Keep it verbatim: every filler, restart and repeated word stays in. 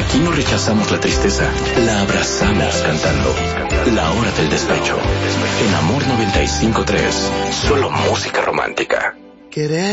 Aquí no rechazamos la tristeza, la abrazamos cantando. La hora del despecho. En Amor noventa y cinco punto tres. Solo música romántica. Querer